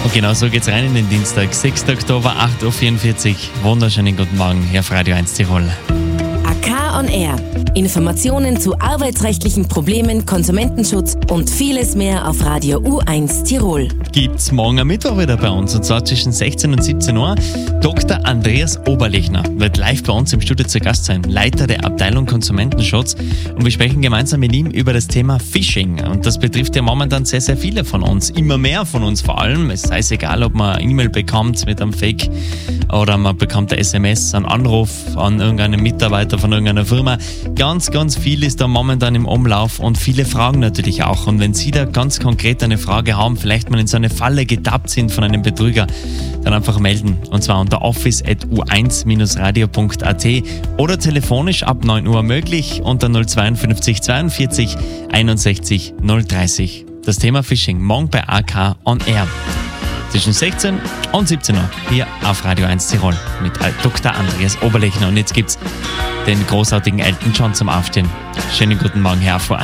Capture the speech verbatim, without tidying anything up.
Und genau so geht's rein in den Dienstag, sechster Oktober, acht Uhr vierundvierzig. Wunderschönen guten Morgen, hier auf Radio eins Tirol. A K on Air. Informationen zu arbeitsrechtlichen Problemen, Konsumentenschutz und vieles mehr auf Radio U eins Tirol. Gibt's morgen am Mittwoch wieder bei uns, und zwar zwischen sechzehn und siebzehn Uhr. Doktor Andreas Oberlechner wird live bei uns im Studio zu Gast sein, Leiter der Abteilung Konsumentenschutz. Und wir sprechen gemeinsam mit ihm über das Thema Phishing. Und das betrifft ja momentan sehr, sehr viele von uns. Immer mehr von uns vor allem. Es sei egal, ob man eine E-Mail bekommt mit einem Fake oder man bekommt eine S M S, einen Anruf an irgendeinen Mitarbeiter von irgendeiner Firma. Ganz, ganz viel ist da momentan im Umlauf und viele Fragen natürlich auch. Und wenn Sie da ganz konkret eine Frage haben, vielleicht mal in so eine Falle getappt sind von einem Betrüger, dann einfach melden. Und zwar unter office at u eins radio punkt a t oder telefonisch ab neun Uhr möglich unter null fünf zwei zweiundvierzig einundsechzig null dreißig. Das Thema Phishing morgen bei A K on Air. Zwischen sechzehn und siebzehn Uhr hier auf Radio eins Tirol mit Doktor Andreas Oberlechner. Und jetzt gibt's den großartigen Elton John zum Aufstehen. Schönen guten Morgen, Herr V eins.